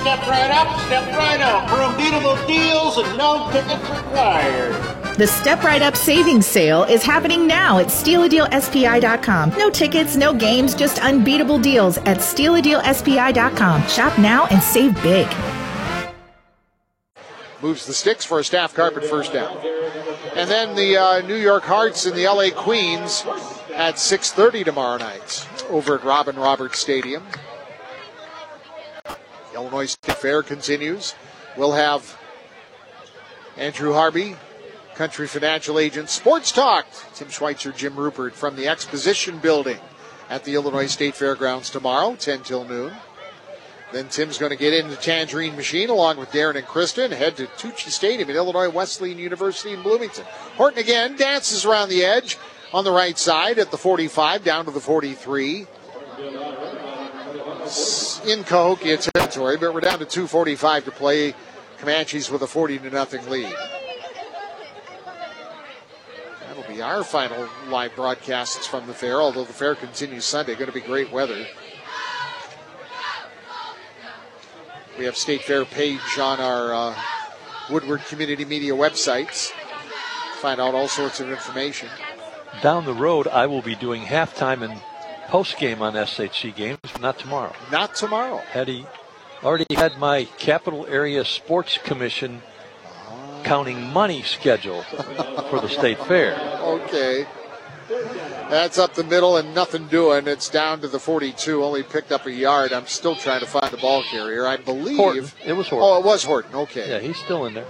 step right up, step right out for unbeatable deals and no tickets required. The Step Right Up Savings Sale is happening now at StealADealSPI.com. No tickets, no games, just unbeatable deals at StealADealSPI.com. Shop now and save big. Moves the sticks for a Staff Carpet first down. And then the New York Hearts and the LA Queens at 6:30 tomorrow night over at Robin Roberts Stadium. Illinois State Fair continues. We'll have Andrew Harvey, Country Financial Agent, Sports Talk. Tim Schweitzer, Jim Rupert from the Exposition Building at the Illinois State Fairgrounds tomorrow, 10 till noon. Then Tim's going to get into Tangerine Machine along with Darren and Krista and head to Tucci Stadium at Illinois Wesleyan University in Bloomington. Horton again dances around the edge on the right side at the 45 down to the 43. In Cahokia territory, but we're down to 2:45 to play. Comanches with a 40-0 lead. That'll be our final live broadcasts from the fair, although the fair continues Sunday. Going to be great weather. We have State Fair page on our Woodward Community Media websites. Find out all sorts of information. Down the road, I will be doing halftime and post-game on SHC games, but not tomorrow. Not tomorrow. Already had my Capital Area Sports Commission counting money schedule for the State Fair. Okay. That's up the middle and nothing doing. It's down to the 42, only picked up a yard. I'm still trying to find the ball carrier. I believe. Horton. It was Horton. Oh, it was Horton. Okay. Yeah, he's still in there.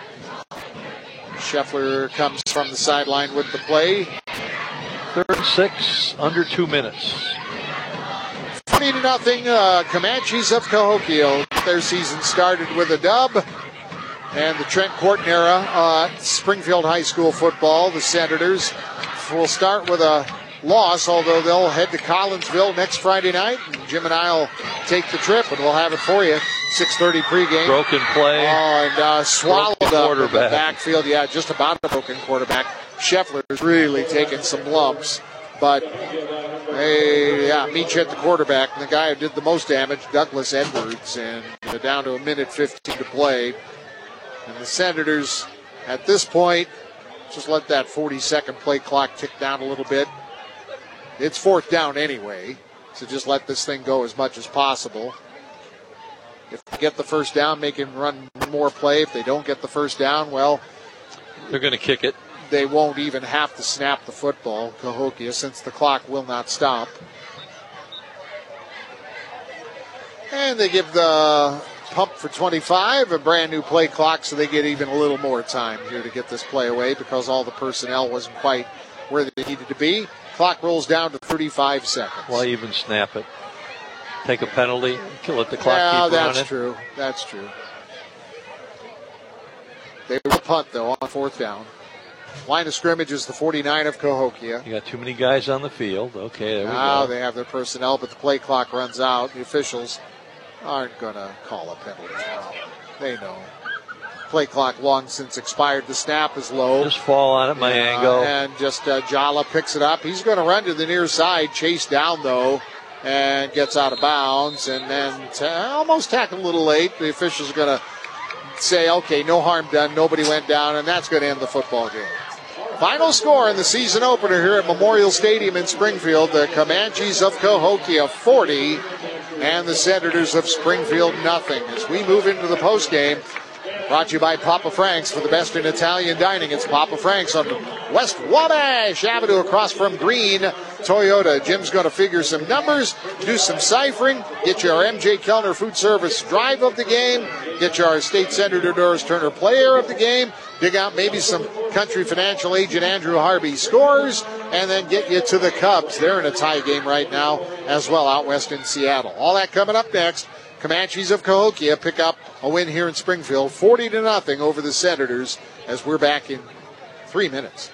Scheffler comes from the sideline with the play. 3rd and 6, under 2 minutes. 40-0, Comanches of Cahokia. Their season started with a dub. And the Trent Corton era, Springfield High School football, the Senators will start with a loss, although they'll head to Collinsville next Friday night. And Jim and I will take the trip, and we'll have it for you. 6:30 pregame. Broken play. And swallowed up in the quarterback. backfield. Yeah, just about a broken quarterback. Scheffler's really taking some lumps. But, meet you at the quarterback. And the guy who did the most damage, Douglas Edwards. And they're down to 1:15 to play. And the Senators, at this point, just let that 40-second play clock tick down a little bit. It's 4th down anyway, so just let this thing go as much as possible. If they get the first down, make him run more play. If they don't get the first down, well, they're going to kick it. They won't even have to snap the football, Cahokia, since the clock will not stop. And they give the pump for 25, a brand new play clock, so they get even a little more time here to get this play away because all the personnel wasn't quite where they needed to be. Clock rolls down to 35 seconds. Why even snap it? Take a penalty, let the clock keep running. That's true. That's true. They will punt, though, on 4th down. Line of scrimmage is the 49 of Cahokia. You got too many guys on the field. Okay, there we go. Now they have their personnel, but the play clock runs out. The officials aren't going to call a penalty now. They know. Play clock long since expired. The snap is low. Just fall on it, Mayango. And just Jala picks it up. He's going to run to the near side, chase down, though, and gets out of bounds. And then almost tackled a little late. The officials are going to say, okay, no harm done. Nobody went down, and that's going to end the football game. Final score in the season opener here at Memorial Stadium in Springfield. The Comanches of Cahokia 40 and the Senators of Springfield nothing. As we move into the postgame, brought to you by Papa Frank's. For the best in Italian dining, it's Papa Frank's on West Wabash Avenue across from Green Toyota. Jim's going to figure some numbers, do some ciphering, get you our MJ Kellner Food Service drive of the game, get you our State Senator Doris Turner player of the game, dig out maybe some Country Financial Agent Andrew Harvey scores, and then get you to the Cubs. They're in a tie game right now as well out west in Seattle. All that coming up next. Comanches of Cahokia pick up a win here in Springfield, 40-0 over the Senators, as we're back in 3 minutes.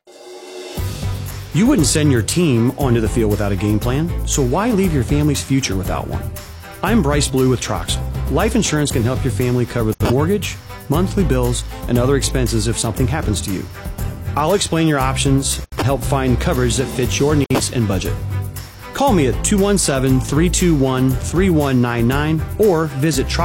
You wouldn't send your team onto the field without a game plan, so why leave your family's future without one? I'm Bryce Blue with Troxel. Life insurance can help your family cover the mortgage, monthly bills, and other expenses if something happens to you. I'll explain your options and help find coverage that fits your needs and budget. Call me at 217-321-3199 or visit